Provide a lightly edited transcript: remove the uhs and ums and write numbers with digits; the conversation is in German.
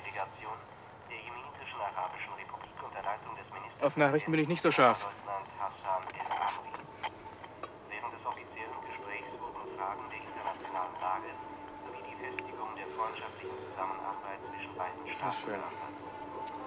Delegation der Jemenitischen Arabischen Republik unter Leitung des Ministers Auf Nachrichten bin ich nicht so scharf. Hassan El-Amri. Während des offiziellen Gesprächs wurden Fragen der internationalen Lage sowie die Festigung der freundschaftlichen Zusammenarbeit zwischen beiden Staaten behandelt.